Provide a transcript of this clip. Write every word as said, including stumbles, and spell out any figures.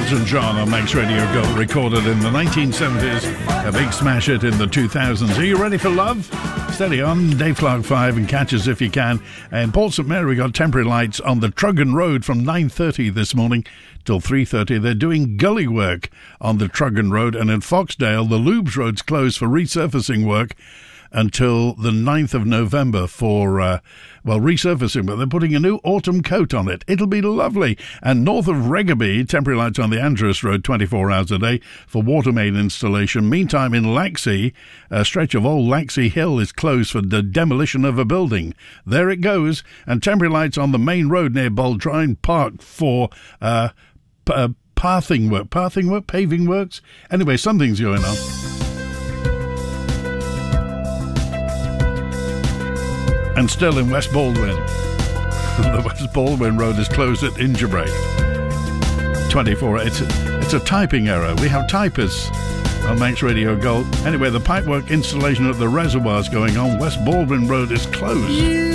Elton John on Manx Radio Gold, recorded in the nineteen seventies, a big smash hit in the two thousands. Are you ready for love? Steady on, Dave Clark five and Catch Us If You Can. And Port St Mary, we got temporary lights on the Truggan Road from nine thirty this morning till three thirty. They're doing gully work on the Truggan Road, and in Foxdale, the Lubes Road's closed for resurfacing work until the ninth of November for, uh, well, resurfacing, but they're putting a new autumn coat on it. It'll be lovely. And north of Reggaby, temporary lights on the Andrews Road twenty-four hours a day for water main installation. Meantime, in Laxey, a stretch of old Laxey Hill is closed for the demolition of a building. There it goes. And temporary lights on the main road near Baldrine Park for uh, p- uh, pathing work. Pathing work? Paving works? Anyway, something's going on. And still in West Baldwin, the West Baldwin Road is closed at Ingerbray. twenty-four. It's a, it's a typing error. We have typists on Manx Radio Gold. Anyway, the pipework installation at the reservoirs going on. West Baldwin Road is closed.